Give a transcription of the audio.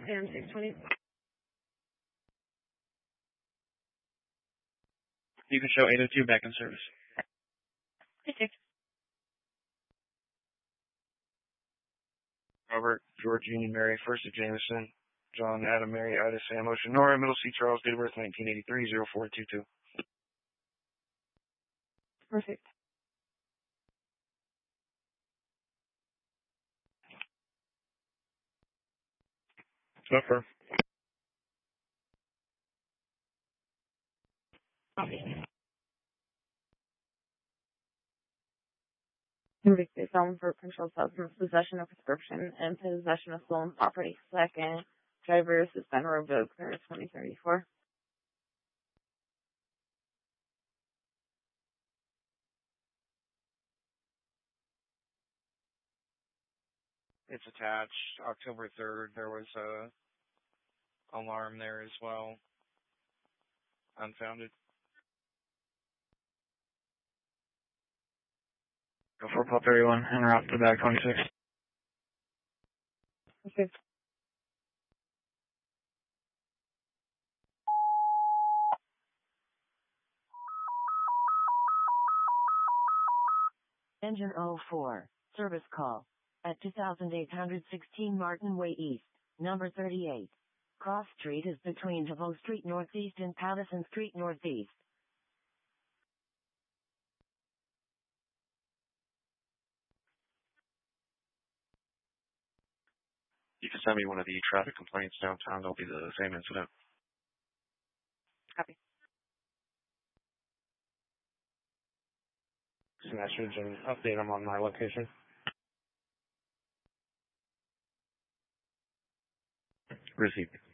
and 620. You can show 802 back in service. Okay. Robert, George, Union, Mary, First of Jameson, John, Adam, Mary, Ida, Sam, Ocean, Nora, Middle C, Charles, date of birth 1983, 0422. Perfect. Suffer. Convicted felon for controlled substance possession of prescription and possession of stolen property. Second, driver suspended or revoked for 2034. It's attached. October 3rd, there was a alarm there as well. Unfounded. Go for Pop 31 and route to bag 26. Okay. Engine 04, service call. At 2816 Martin Way East, number 38. Cross Street is between Devoe Street Northeast and Pattison Street Northeast. You can send me one of the traffic complaints downtown. They'll be the same incident. Copy. Message and update them on my location. Received.